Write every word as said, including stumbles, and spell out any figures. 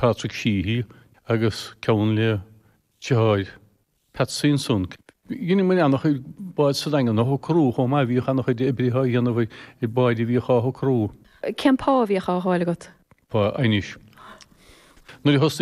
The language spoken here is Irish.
Patrick Sheehy agus ceann le teáid Pat Simpson. Gine man annach báid sa dagan nach crú chum a bhí annach de ibritha dhéanamh i báid bhí cha crú. Cean pá bhí a cháil agat? Pá ainis. Nuair